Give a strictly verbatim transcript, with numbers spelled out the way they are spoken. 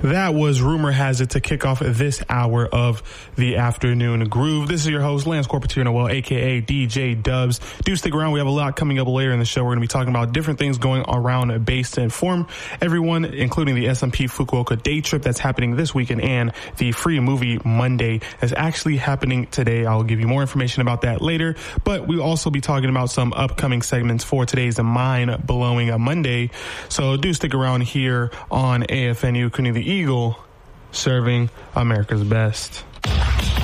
That was Rumor Has It to kick off this hour of the afternoon groove. This is your host, Lance Corpatino, well, a k a. D J Dubs. Do stick around. We have a lot coming up later in the show. We're going to be talking about different things going around base to inform everyone, including the S and P Fukuoka day trip that's happening this weekend and the Free Movie Monday that's actually happening today. I'll give you more information about that later, but we'll also be talking about some upcoming segments for today's mind-blowing Monday. So do stick around here on A F N U, Kuni the Eagle, serving America's best.